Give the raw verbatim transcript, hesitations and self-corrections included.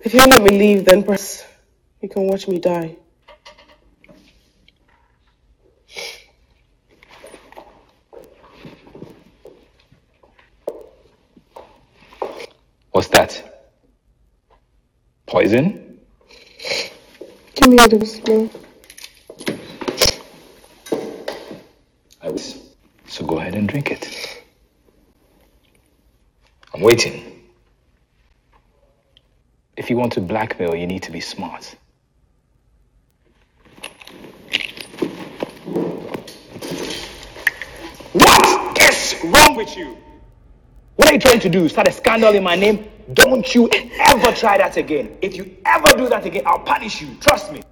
If you let me leave, then perhaps you can watch me die. What's that? Poison? Give me a little smell. I was. So go ahead and drink it. I'm waiting. If you want to blackmail, you need to be smart. What is wrong with you? What are you trying to do? Start a scandal in my name? Don't you ever try that again. If you ever do that again, I'll punish you. Trust me.